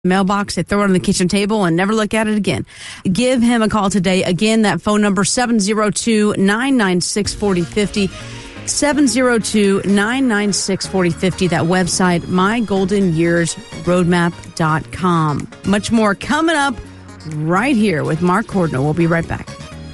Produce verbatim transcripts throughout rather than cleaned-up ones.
mailbox, they throw it on the kitchen table and never look at it again. Give him a call today. Again, that phone number, seven oh two, nine nine six, four oh five oh, seven oh two, nine nine six, four oh five oh. That website, my golden years roadmap dot com. Much more coming up right here with Mark Cordner. We'll be right back.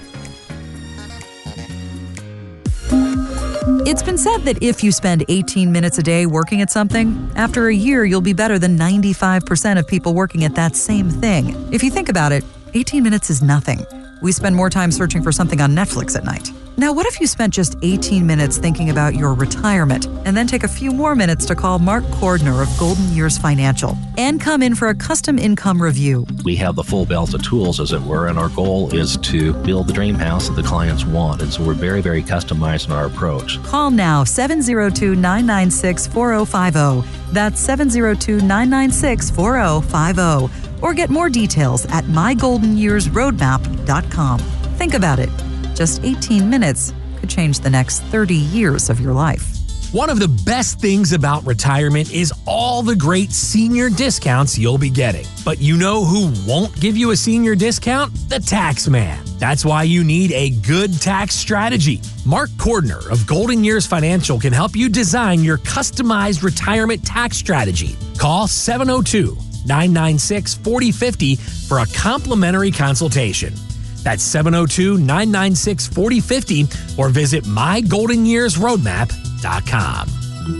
It's been said that if you spend eighteen minutes a day working at something, after a year you'll be better than ninety-five percent of people working at that same thing. If you think about it, eighteen minutes is nothing. We spend more time searching for something on Netflix at night. Now, what if you spent just eighteen minutes thinking about your retirement and then take a few more minutes to call Mark Cordner of Golden Years Financial and come in for a custom income review? We have the full belt of tools, as it were, and our goal is to build the dream house that the clients want. And so we're very, very customized in our approach. Call now, seven oh two, nine nine six, four oh five oh. That's seven oh two, nine nine six, four oh five oh. Or get more details at my golden years roadmap dot com. Think about it. Just eighteen minutes could change the next thirty years of your life. One of the best things about retirement is all the great senior discounts you'll be getting. But you know who won't give you a senior discount? The tax man. That's why you need a good tax strategy. Mark Cordner of Golden Years Financial can help you design your customized retirement tax strategy. Call seven oh two, nine nine six, four oh five oh for a complimentary consultation. That's seven oh two, nine nine six, four oh five oh or visit my golden years roadmap dot com.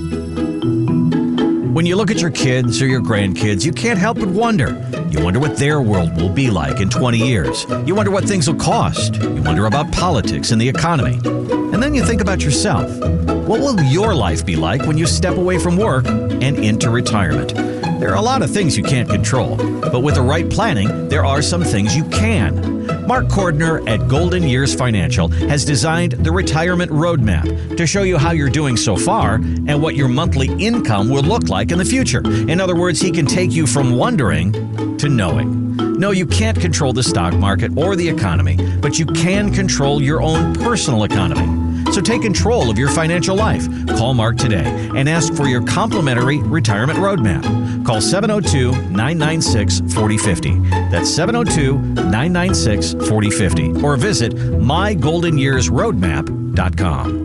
When you look at your kids or your grandkids, you can't help but wonder. You wonder what their world will be like in twenty years. You wonder what things will cost. You wonder about politics and the economy. And then you think about yourself. What will your life be like when you step away from work and into retirement? There are a lot of things you can't control, but with the right planning, there are some things you can. Mark Cordner at Golden Years Financial has designed the Retirement Roadmap to show you how you're doing so far and what your monthly income will look like in the future. In other words, he can take you from wondering to knowing. No, you can't control the stock market or the economy, but you can control your own personal economy. So take control of your financial life. Call Mark today and ask for your complimentary retirement roadmap. Call seven oh two, nine nine six, four oh five oh. That's seven oh two, nine nine six, four oh five oh. Or visit my golden years roadmap dot com.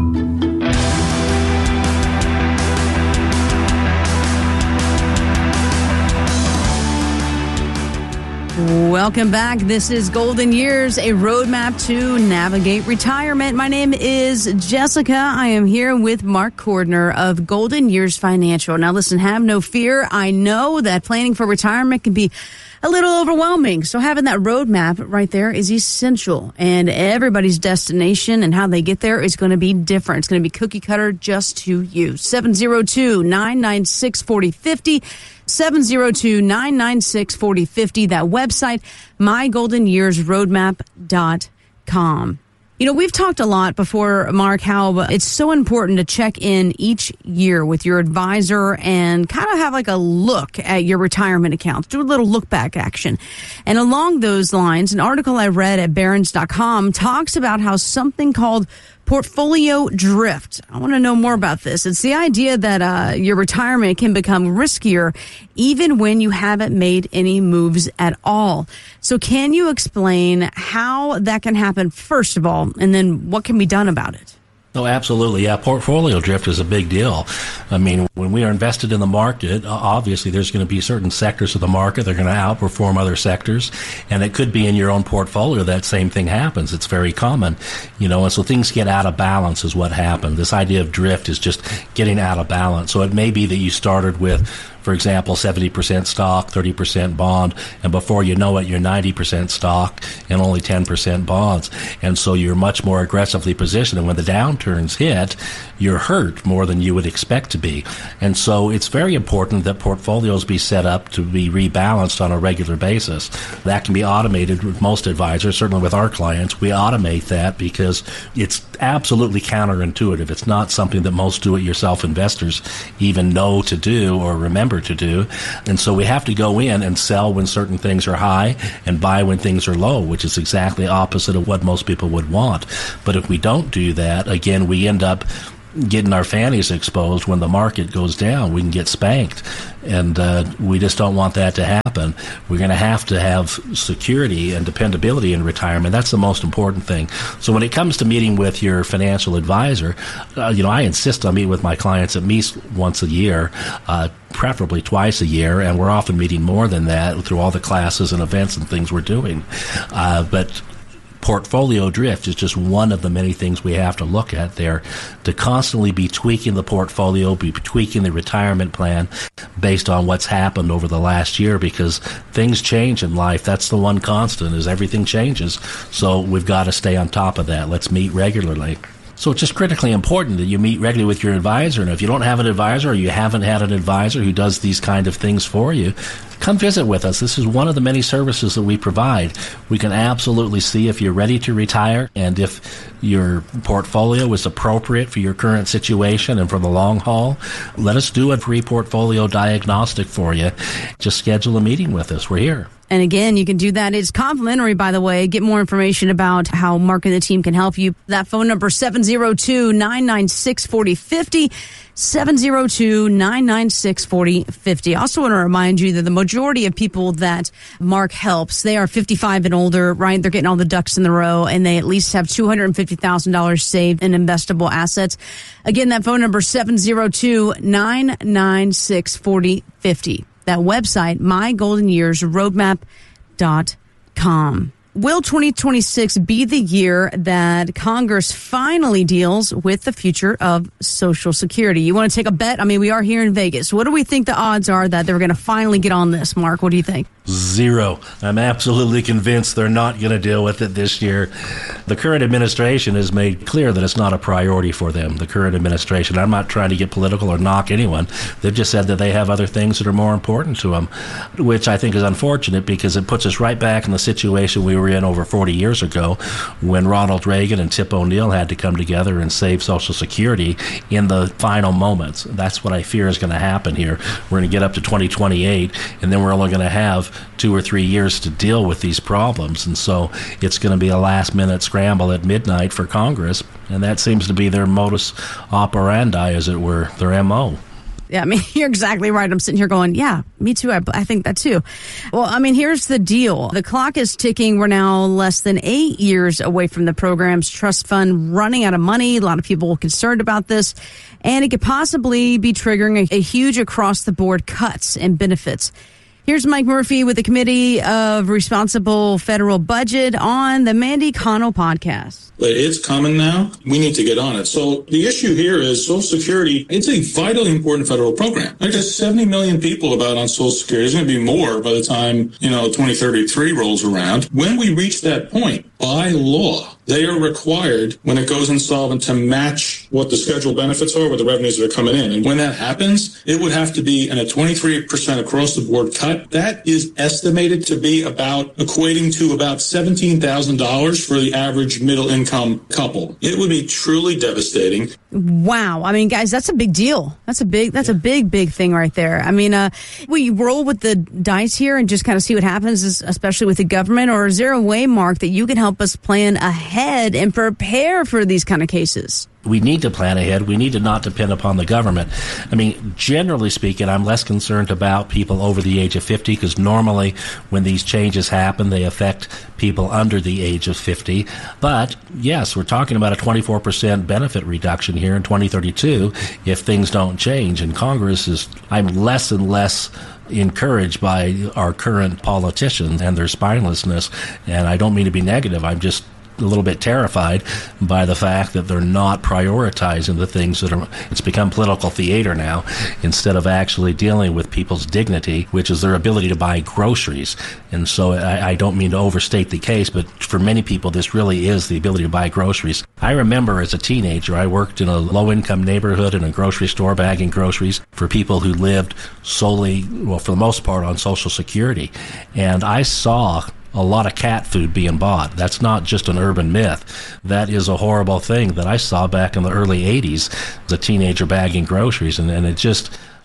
Welcome back. This is Golden Years, a roadmap to navigate retirement. My name is Jessica. I am here with Mark Cordner of Golden Years Financial. Now, listen, have no fear. I know that planning for retirement can be a little overwhelming. So having that roadmap right there is essential. And everybody's destination and how they get there is going to be different. It's going to be cookie cutter just to you. seven oh two, nine nine six, four oh five oh. seven oh two, nine nine six, four oh five oh. That website, my golden years roadmap dot com. You know, we've talked a lot before, Mark, how it's so important to check in each year with your advisor and kind of have like a look at your retirement accounts, do a little look back action. And along those lines, an article I read at barons dot com talks about how something called portfolio drift. I want to know more about this. It's the idea that uh, your retirement can become riskier even when you haven't made any moves at all. So can you explain how that can happen, first of all, and then what can be done about it? Oh, absolutely. Yeah, portfolio drift is a big deal. I mean, when we are invested in the market, obviously there's going to be certain sectors of the market that are going to outperform other sectors, and it could be in your own portfolio that same thing happens. It's very common, you know, and so things get out of balance is what happened. This idea of drift is just getting out of balance. So it may be that you started with, for example, seventy percent stock, thirty percent bond, and before you know it, you're ninety percent stock and only ten percent bonds. And so you're much more aggressively positioned. And when the downturns hit, you're hurt more than you would expect to be. And so it's very important that portfolios be set up to be rebalanced on a regular basis. That can be automated with most advisors, certainly with our clients. We automate that because it's absolutely counterintuitive. It's not something that most do-it-yourself investors even know to do or remember to do. And so we have to go in and sell when certain things are high and buy when things are low, which is exactly opposite of what most people would want. But if we don't do that, again, we end up getting our fannies exposed when the market goes down. We can get spanked, and uh, we just don't want that to happen. We're going to have to have security and dependability in retirement. That's the most important thing. So when it comes to meeting with your financial advisor, uh, you know, I insist on meeting with my clients at least once a year, uh, preferably twice a year, and we're often meeting more than that through all the classes and events and things we're doing. Uh, but portfolio drift is just one of the many things we have to look at there, to constantly be tweaking the portfolio, be tweaking the retirement plan based on what's happened over the last year, because things change in life. That's the one constant, is everything changes. So we've got to stay on top of that. Let's meet regularly. So it's just critically important that you meet regularly with your advisor. And if you don't have an advisor, or you haven't had an advisor who does these kind of things for you, come visit with us. This is one of the many services that we provide. We can absolutely see if you're ready to retire and if your portfolio is appropriate for your current situation and for the long haul. Let us do a free portfolio diagnostic for you. Just schedule a meeting with us. We're here. And again, you can do that. It's complimentary, by the way. Get more information about how Mark and the team can help you. That phone number, seven oh two, nine nine six, four oh five oh, seven oh two, nine nine six, four oh five oh. I also want to remind you that the majority of people that Mark helps, they are fifty-five and older, right? They're getting all the ducks in the row, and they at least have two hundred fifty thousand dollars saved in investable assets. Again, that phone number, seven oh two, nine nine six, four oh five oh. That website, my golden years roadmap dot com. Will twenty twenty-six be the year that Congress finally deals with the future of Social Security? You want to take a bet? I mean, we are here in Vegas. What do we think the odds are that they're going to finally get on this, Mark? What do you think? Zero. I'm absolutely convinced they're not going to deal with it this year. The current administration has made clear that it's not a priority for them, the current administration. I'm not trying to get political or knock anyone. They've just said that they have other things that are more important to them, which I think is unfortunate because it puts us right back in the situation we were in over forty years ago when Ronald Reagan and Tip O'Neill had to come together and save Social Security in the final moments. That's what I fear is going to happen here. We're going to get up to twenty twenty-eight, and then we're only going to have two or three years to deal with these problems. And so it's going to be a last-minute scramble at midnight for Congress, and that seems to be their modus operandi, as it were, their M O. Yeah, I mean, you're exactly right. I'm sitting here going, yeah, me too. I, I think that too. Well, I mean, here's the deal. The clock is ticking. We're now less than eight years away from the program's trust fund running out of money. A lot of people are concerned about this, and it could possibly be triggering a, a huge across-the-board cuts in benefits. Here's Mike Murphy with the Committee of Responsible Federal Budget on the Mandy Connell podcast. But it's coming now. We need to get on it. So the issue here is Social Security. It's a vitally important federal program. There's seventy million people about on Social Security. There's going to be more by the time, you know, twenty thirty-three rolls around. When we reach that point, by law, they are required, when it goes insolvent, to match what the scheduled benefits are with the revenues that are coming in. And when that happens, it would have to be in a twenty-three percent across the board cut. That is estimated to be about equating to about seventeen thousand dollars for the average middle income couple. It would be truly devastating. Wow. I mean, guys, that's a big deal. That's a big, that's a big, big thing right there. I mean, uh, we roll with the dice here and just kind of see what happens, especially with the government, or is there a way, Mark, that you can help us plan ahead and prepare for these kind of cases? We need to plan ahead. We need to not depend upon the government. I mean, generally speaking, I'm less concerned about people over the age of fifty because normally when these changes happen, they affect people under the age of fifty. But yes, we're talking about a twenty-four percent benefit reduction here in twenty thirty-two if things don't change. And Congress is, I'm less and less encouraged by our current politicians and their spinelessness. And I don't mean to be negative. I'm just a little bit terrified by the fact that they're not prioritizing the things that are, it's become political theater now, instead of actually dealing with people's dignity, which is their ability to buy groceries. And so I, I don't mean to overstate the case, but for many people, this really is the ability to buy groceries. I remember as a teenager, I worked in a low-income neighborhood in a grocery store bagging groceries for people who lived solely, well, for the most part, on Social Security. And I saw a lot of cat food being bought. That's not just an urban myth. That is a horrible thing that I saw back in the early eighties as a teenager bagging groceries. And, and it just,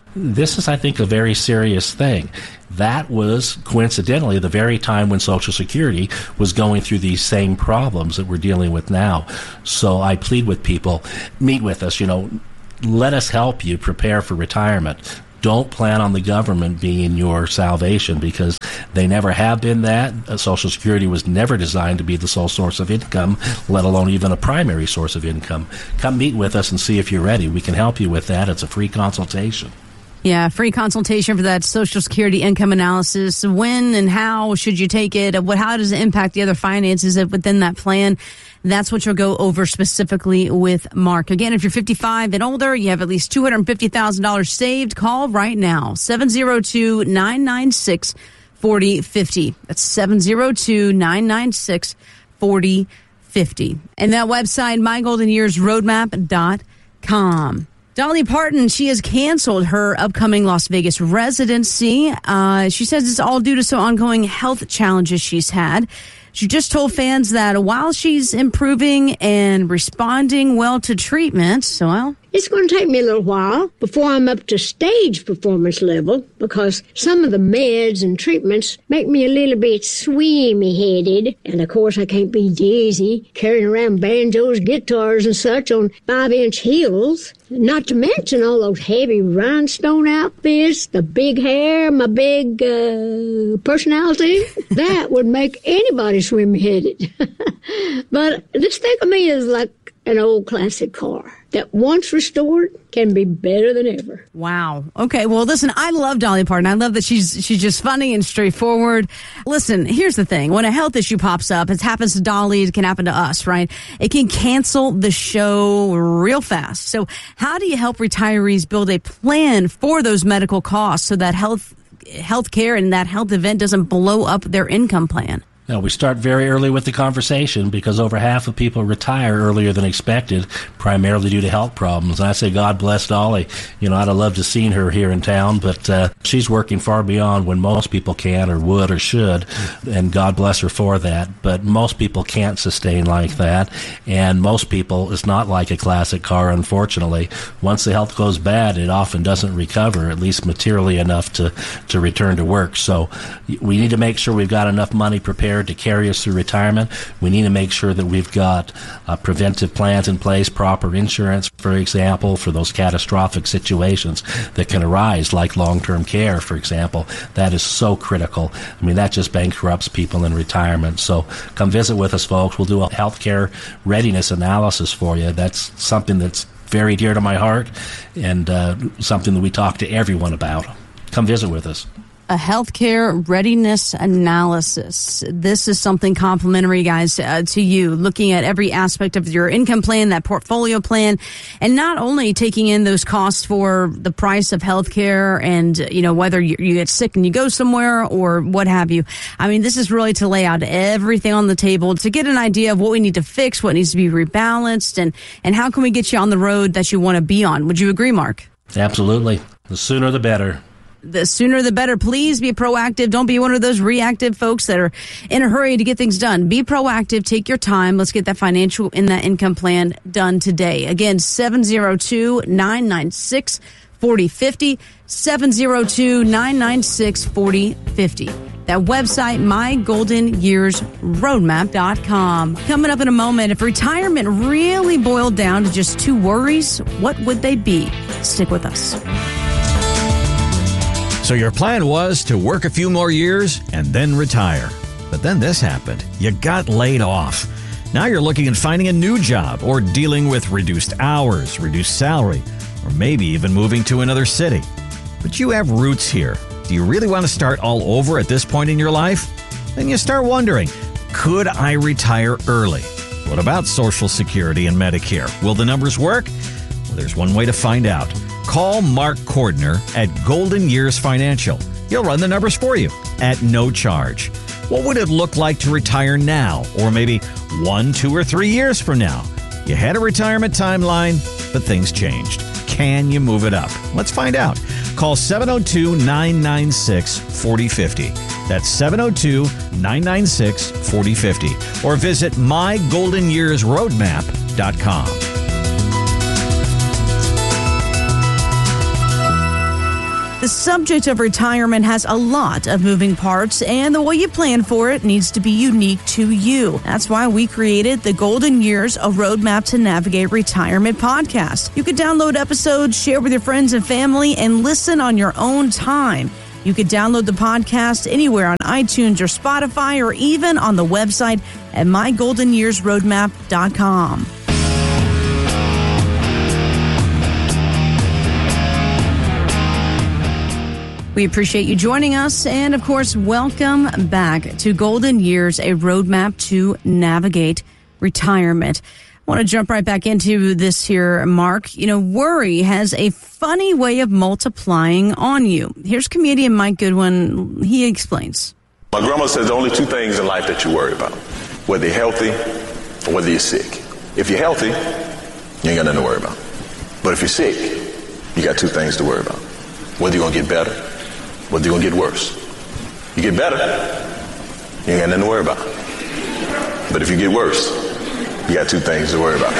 This is, I think, a very serious thing. That was, coincidentally, the very time when Social Security was going through these same problems that we're dealing with now. So I plead with people, meet with us, you know, let us help you prepare for retirement. Don't plan on the government being your salvation, because they never have been that. Social Security was never designed to be the sole source of income, let alone even a primary source of income. Come meet with us and see if you're ready. We can help you with that. It's a free consultation. Yeah, free consultation for that Social Security income analysis. When and how should you take it? What, how does it impact the other finances within that plan? That's what you'll go over specifically with Mark. Again, if you're fifty-five and older, you have at least two hundred fifty thousand dollars saved, call right now. seven oh two, nine nine six, four oh five oh. That's seven oh two, nine nine six, four oh five oh. And that website, my golden years roadmap dot com. Dolly Parton, she has canceled her upcoming Las Vegas residency. Uh, she says it's all due to some ongoing health challenges she's had. She just told fans that while she's improving and responding well to treatment, so well, it's going to take me a little while before I'm up to stage performance level, because some of the meds and treatments make me a little bit swimmy-headed. And, of course, I can't be dizzy carrying around banjos, guitars, and such on five-inch heels. Not to mention all those heavy rhinestone outfits, the big hair, my big uh, personality. That would make anybody swim-headed. But just think of me as like an old classic car that once restored can be better than ever. Wow. Okay. Well, listen, I love Dolly Parton. I love that she's she's just funny and straightforward. Listen, here's the thing. When a health issue pops up, it happens to Dolly, it can happen to us, right? It can cancel the show real fast. So how do you help retirees build a plan for those medical costs so that health health care and that health event doesn't blow up their income plan? Now, we start very early with the conversation, because over half of people retire earlier than expected, primarily due to health problems. And I say, God bless Dolly. You know, I'd have loved to have seen her here in town, but uh, she's working far beyond when most people can or would or should, and God bless her for that. But most people can't sustain like that, and most people, it's not like a classic car, unfortunately. Once the health goes bad, it often doesn't recover, at least materially enough to, to return to work. So we need to make sure we've got enough money prepared to carry us through retirement. We need to make sure that we've got uh, preventive plans in place, proper insurance, for example, for those catastrophic situations that can arise, like long-term care, for example. That is so critical. I mean, that just bankrupts people in retirement. So come visit with us, folks. We'll do a healthcare readiness analysis for you. That's something that's very dear to my heart, and uh, something that we talk to everyone about. Come visit with us. A healthcare readiness analysis. This is something complimentary, guys, uh, to you, looking at every aspect of your income plan, that portfolio plan, and not only taking in those costs for the price of healthcare and, you know, whether you, you get sick and you go somewhere or what have you. I mean, this is really to lay out everything on the table to get an idea of what we need to fix, what needs to be rebalanced, and, and how can we get you on the road that you want to be on. Would you agree, Mark? Absolutely. The sooner the better. The sooner the better. Please be proactive. Don't be one of those reactive folks that are in a hurry to get things done. Be proactive. Take your time. Let's get that financial and that income plan done today. Again, seven oh two, nine nine six, four oh five oh, seven oh two, nine nine six, four oh five oh. That website, my golden years roadmap dot com. Coming up in a moment, if retirement really boiled down to just two worries, what would they be? Stick with us. So your plan was to work a few more years and then retire. But then this happened. You got laid off. Now you're looking at finding a new job or dealing with reduced hours, reduced salary, or maybe even moving to another city. But you have roots here. Do you really want to start all over at this point in your life? Then you start wondering, could I retire early? What about Social Security and Medicare? Will the numbers work? Well, there's one way to find out. Call Mark Cordner at Golden Years Financial. He'll run the numbers for you at no charge. What would it look like to retire now, or maybe one, two, or three years from now? You had a retirement timeline, but things changed. Can you move it up? Let's find out. Call seven oh two, nine nine six, four oh five oh. That's seven oh two, nine nine six, four oh five oh. Or visit my golden years roadmap dot com. The subject of retirement has a lot of moving parts, and the way you plan for it needs to be unique to you. That's why we created the Golden Years, a Roadmap to Navigate Retirement podcast. You can download episodes, share with your friends and family, and listen on your own time. You can download the podcast anywhere on iTunes or Spotify, or even on the website at my golden years roadmap dot com. We appreciate you joining us, and of course, welcome back to Golden Years, a Roadmap to Navigate Retirement. I want to jump right back into this here, Mark. You know, worry has a funny way of multiplying on you. Here's comedian Mike Goodwin. He explains. My grandma says the only two things in life that you worry about, whether you're healthy or whether you're sick. If you're healthy, you ain't got nothing to worry about. But if you're sick, you got two things to worry about. Whether you're going to get better, whether you're going to get worse. You get better, you ain't got nothing to worry about. But if you get worse, you got two things to worry about.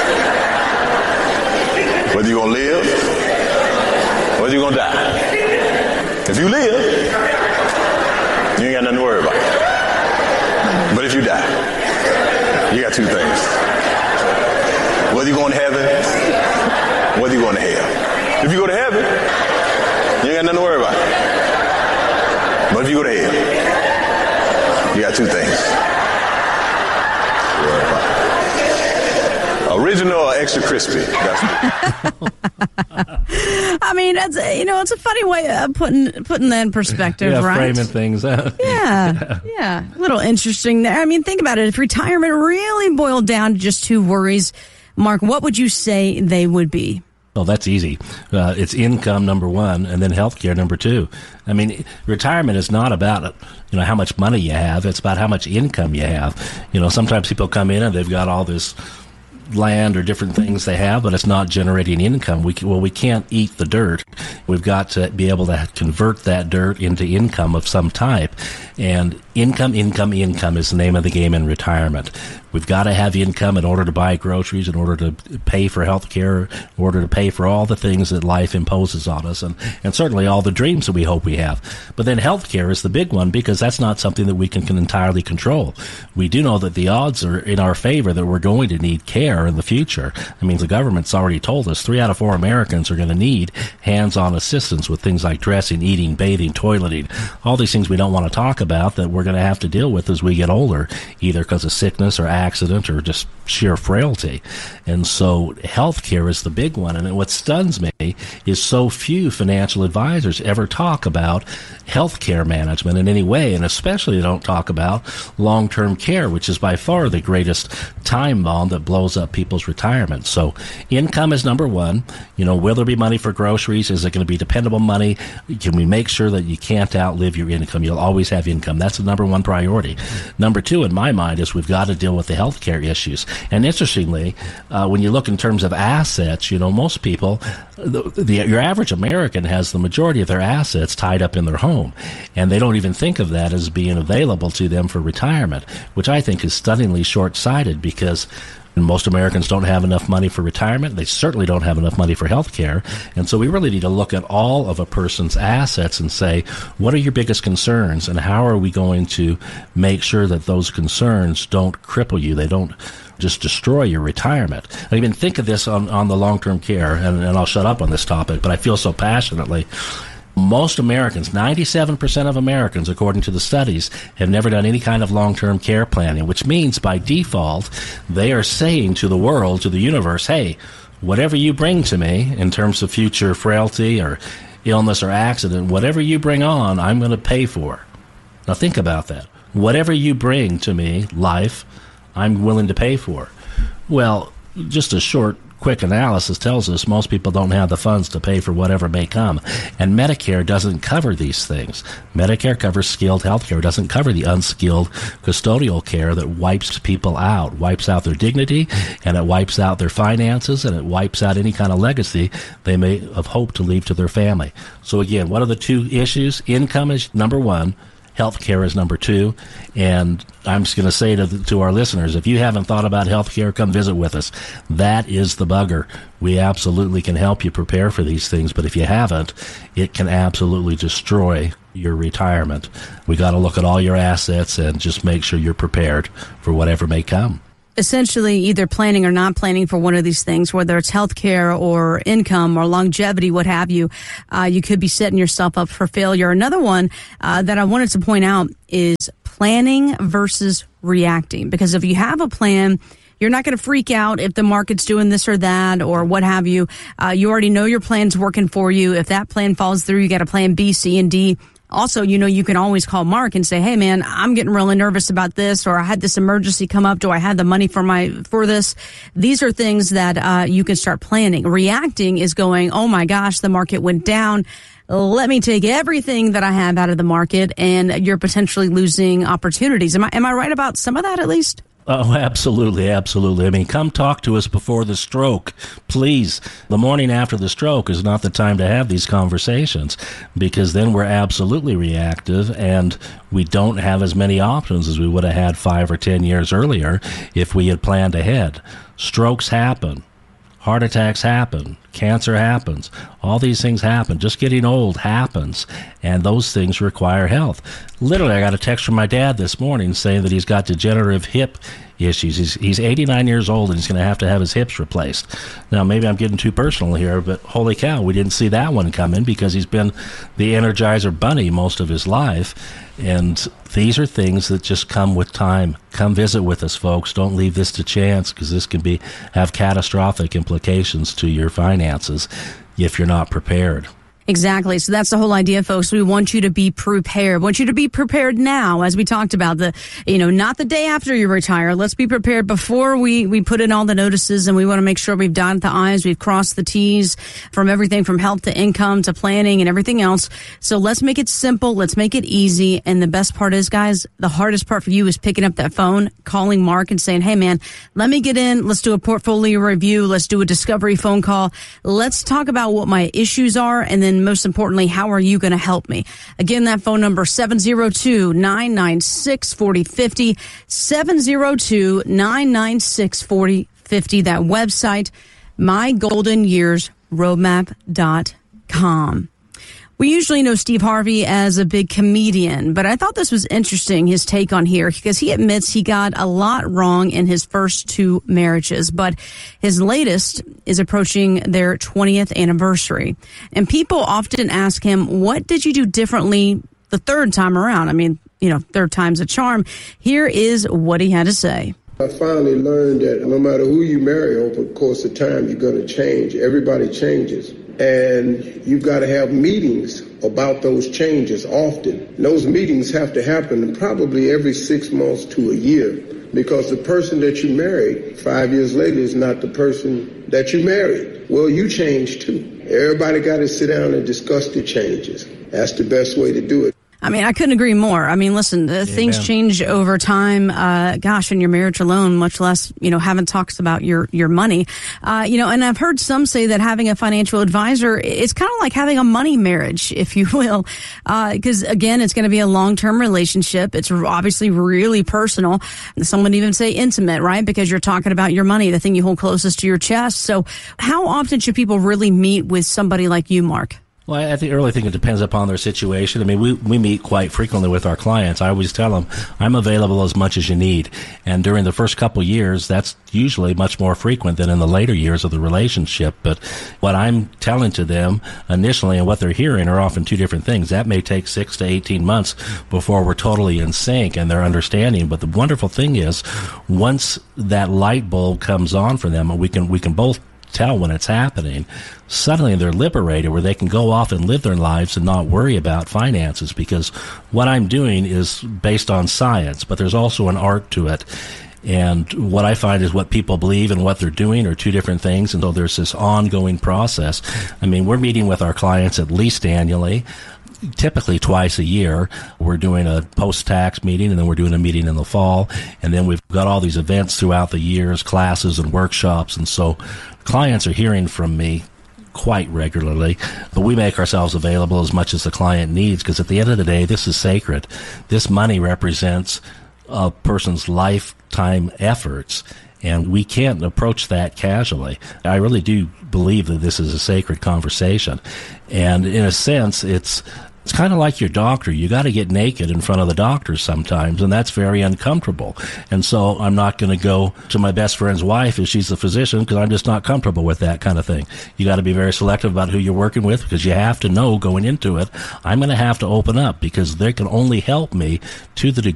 Whether you're going to live, or whether you're going to die. If you live, you ain't got nothing to worry about. But if you die, you got two things. Whether you're going to heaven, whether you're going to hell. If you go to heaven, you ain't got nothing to worry about. But if you go to hell, you got two things to worry about. Original or extra crispy? That's I mean, that's, you know, it's a funny way of putting putting that in perspective, yeah, right? Framing things. yeah, yeah, yeah. A little interesting there. I mean, think about it. If retirement really boiled down to just two worries, Mark, what would you say they would be? Oh, that's easy. Uh, it's income, number one, and then healthcare, number two. I mean, retirement is not about, you know, how much money you have. It's about how much income you have. You know, sometimes people come in and they've got all this land or different things they have, but it's not generating income. We well, we can't eat the dirt. We've got to be able to convert that dirt into income of some type. And income, income, income is the name of the game in retirement. We've got to have income in order to buy groceries, in order to pay for health care, in order to pay for all the things that life imposes on us, and, and certainly all the dreams that we hope we have. But then health care is the big one, because that's not something that we can, can entirely control. We do know that the odds are in our favor that we're going to need care in the future. I mean, the government's already told us three out of four Americans are going to need hands-on assistance with things like dressing, eating, bathing, toileting, all these things we don't want to talk about that we're going to have to deal with as we get older, either because of sickness or accident or just sheer frailty. And so healthcare is the big one. And what stuns me is so few financial advisors ever talk about healthcare management in any way, and especially they don't talk about long-term care, which is by far the greatest time bomb that blows up people's retirement. So income is number one. You know, will there be money for groceries? Is it going to be dependable money? Can we make sure that you can't outlive your income? You'll always have income. That's the number one priority. Number two, in my mind, is we've got to deal with the healthcare issues. And interestingly, uh, when you look in terms of assets, you know, most people, the, the, your average American has the majority of their assets tied up in their home. And they don't even think of that as being available to them for retirement, which I think is stunningly short-sighted, because most Americans don't have enough money for retirement. They certainly don't have enough money for health care. And so we really need to look at all of a person's assets and say, what are your biggest concerns, and how are we going to make sure that those concerns don't cripple you? They don't just destroy your retirement. I even think of this on, on the long-term care, and, and I'll shut up on this topic, but I feel so passionately. Most Americans, ninety-seven percent of Americans, according to the studies, have never done any kind of long-term care planning, which means by default, they are saying to the world, to the universe, hey, whatever you bring to me in terms of future frailty or illness or accident, whatever you bring on, I'm going to pay for. Now think about that. Whatever you bring to me, life, I'm willing to pay for. Well, just a short quick analysis tells us most people don't have the funds to pay for whatever may come. And Medicare doesn't cover these things. Medicare covers skilled health care. It doesn't cover the unskilled custodial care that wipes people out, wipes out their dignity, and it wipes out their finances, and it wipes out any kind of legacy they may have hoped to leave to their family. So again, what are the two issues? Income is number one. Healthcare is number two. And I'm just going to say to, the, to our listeners, if you haven't thought about healthcare, come visit with us. That is the bugger. We absolutely can help you prepare for these things. But if you haven't, it can absolutely destroy your retirement. We got to look at all your assets and just make sure you're prepared for whatever may come. Essentially, either planning or not planning for one of these things, whether it's healthcare or income or longevity, what have you, uh, you could be setting yourself up for failure. Another one uh, that I wanted to point out is planning versus reacting. Because if you have a plan, you're not going to freak out if the market's doing this or that or what have you. Uh, you already know your plan's working for you. If that plan falls through, you got a plan B, C, and D. Also, you know, you can always call Mark and say, hey, man, I'm getting really nervous about this, or I had this emergency come up. Do I have the money for my for this? These are things that uh, you can start planning. Reacting is going, oh, my gosh, the market went down. Let me take everything that I have out of the market, and you're potentially losing opportunities. Am I, am I right about some of that at least? Oh, absolutely, absolutely. I mean, come talk to us before the stroke, please. The morning after the stroke is not the time to have these conversations, because then we're absolutely reactive and we don't have as many options as we would have had five or ten years earlier if we had planned ahead. Strokes happen. Heart attacks happen. Cancer happens. All these things happen. Just getting old happens. And those things require health. Literally, I got a text from my dad this morning saying that he's got degenerative hip issues. He's, he's eighty-nine years old and he's going to have to have his hips replaced. Now, maybe I'm getting too personal here, but holy cow, we didn't see that one coming because he's been the Energizer Bunny most of his life. And these are things that just come with time. Come visit with us, folks. Don't leave this to chance, because this can be have catastrophic implications to your finances if you're not prepared. Exactly. So that's the whole idea, folks. We want you to be prepared. We want you to be prepared now, as we talked about, the, you know, not the day after you retire. Let's be prepared before we, we put in all the notices, and we want to make sure we've dotted the I's, we've crossed the T's, from everything from health to income to planning and everything else. So let's make it simple. Let's make it easy. And the best part is, guys, the hardest part for you is picking up that phone, calling Mark and saying, hey, man, let me get in. Let's do a portfolio review. Let's do a discovery phone call. Let's talk about what my issues are. And then most importantly, how are you going to help me? Again, that phone number, seven oh two, nine nine six, four oh five oh, seven oh two, nine nine six, four oh five oh. That website, my golden years roadmap dot com. We usually know Steve Harvey as a big comedian, but I thought this was interesting, his take on here, because he admits he got a lot wrong in his first two marriages, but his latest is approaching their twentieth anniversary. And people often ask him, what did you do differently the third time around? I mean, you know, third time's a charm. Here is what he had to say. I finally learned that no matter who you marry over the course of time, you're going to change. Everybody changes. And you've got to have meetings about those changes often. Those meetings have to happen probably every six months to a year, because the person that you married five years later is not the person that you married. Well, you changed too. Everybody got to sit down and discuss the changes. That's the best way to do it. I mean, I couldn't agree more. I mean, listen, the things change over time. Uh, gosh, in your marriage alone, much less, you know, having talks about your, your money. Uh, you know, and I've heard some say that having a financial advisor, it's kind of like having a money marriage, if you will. Uh, because again, it's going to be a long-term relationship. It's obviously really personal. Some would even say intimate, right? Because you're talking about your money, the thing you hold closest to your chest. So how often should people really meet with somebody like you, Mark? Well, I think, really think it depends upon their situation. I mean, we, we meet quite frequently with our clients. I always tell them, I'm available as much as you need. And during the first couple years, that's usually much more frequent than in the later years of the relationship. But what I'm telling to them initially and what they're hearing are often two different things. That may take six to eighteen months before we're totally in sync and they're understanding. But the wonderful thing is, once that light bulb comes on for them, we can, we can both tell when it's happening, suddenly they're liberated where they can go off and live their lives and not worry about finances, because what I'm doing is based on science, but there's also an art to it. And what I find is what people believe and what they're doing are two different things. And so there's this ongoing process. I mean, we're meeting with our clients at least annually, typically twice a year. We're doing a post-tax meeting, and then we're doing a meeting in the fall. And then we've got all these events throughout the years, classes and workshops. And so clients are hearing from me quite regularly, but we make ourselves available as much as the client needs, because at the end of the day, this is sacred. This money represents a person's lifetime efforts, and we can't approach that casually. I really do believe that this is a sacred conversation, and in a sense, it's It's kind of like your doctor. You got to get naked in front of the doctor sometimes, and that's very uncomfortable. And so I'm not going to go to my best friend's wife if she's a physician, because I'm just not comfortable with that kind of thing. You got to be very selective about who you're working with, because you have to know going into it, I'm going to have to open up, because they can only help me to the